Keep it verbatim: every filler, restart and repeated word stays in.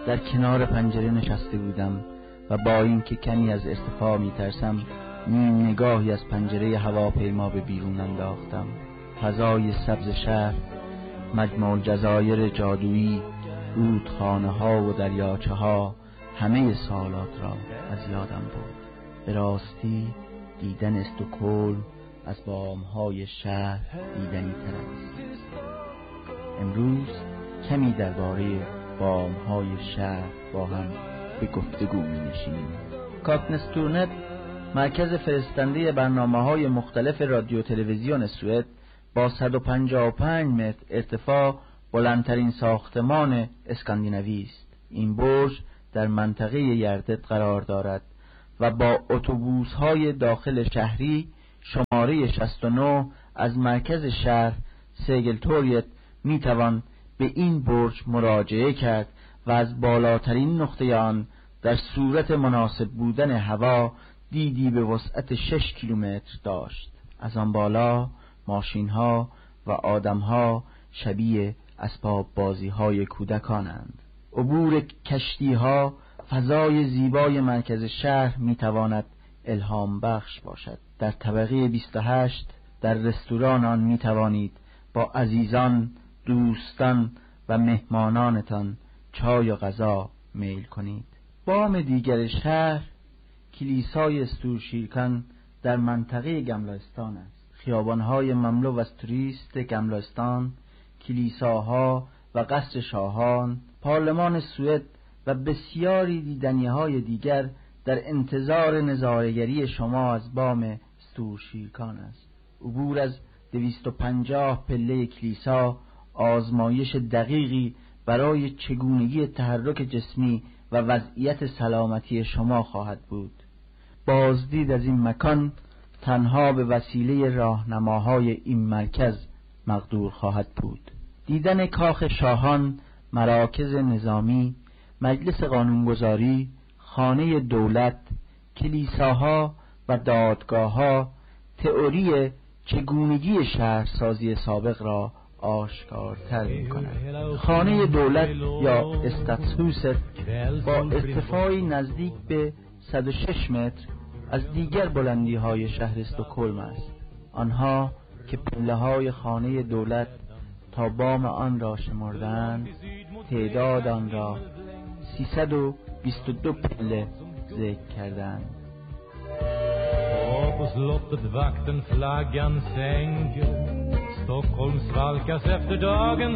در کنار پنجره نشسته بودم و با اینکه کمی از ارتفاع میترسم نیم نگاهی از پنجره هواپیما به بیرون انداختم. فضای سبز شهر، مجموع جزایر جادویی، رودخانه ها و دریاچه ها همه سالات را از یادم برد. به راستی دیدن استکهلم از بام‌های شهر دیدنی تر است. امروز کمی درباره بام‌های شهر با هم به گفتگو می‌نشینیم. کاکنستورنت، مرکز فرستنده برنامه‌های مختلف رادیو تلویزیون سوئد، با صد و پنجاه و پنج متر ارتفاع بلندترین ساختمان اسکاندیناوی است. این برج در منطقه یردت قرار دارد و با اتوبوس‌های داخل شهری شماره شصت و نه از مرکز شهر سیگلتوریت میتوان به این برج مراجعه کرد و از بالاترین نقطه آن در صورت مناسب بودن هوا دیدی به وسعت شش کیلومتر داشت. از آن بالا ماشین‌ها و آدم‌ها شبیه اسباب بازی‌های کودکانند. عبور کشتی‌ها فضای زیبای مرکز شهر میتواند الهام بخش باشد. در طبقه بیست و هشت در رستوران آن میتوانید با عزیزان، دوستان و مهمانانتان چای و غذا میل کنید. بام دیگر شهر کلیسای استورشیرکان در منطقه گملاستان است. خیابان‌های مملو از توریست گملاستان، کلیساها و قصر شاهان، پارلمان سوئد و بسیاری دیدنی‌های دیگر در انتظار نظاره‌گری شما از بام استورشیرکان است. عبور از دویست و پنجاه پله کلیسا آزمایش دقیقی برای چگونگی تحرک جسمی و وضعیت سلامتی شما خواهد بود. بازدید از این مکان تنها به وسیله راهنماهای این مرکز مقدور خواهد بود. دیدن کاخ شاهان، مراکز نظامی، مجلس قانونگذاری، خانه دولت، کلیساها و دادگاه‌ها تئوری چگونگی شهرسازی سابق را آشکارتر می‌کند. خانه دولت یا استاتسهوست با ارتفاعی نزدیک به صد و شش متر از دیگر بلندی‌های شهر استکهلم است. آنها که پله‌های خانه دولت تا بام آن را شمردند، تعداد آن را سیصد و بیست و دو پله ذکر کردند. På slottet vakten flaggan sänker Stockholm svalkas efter dagen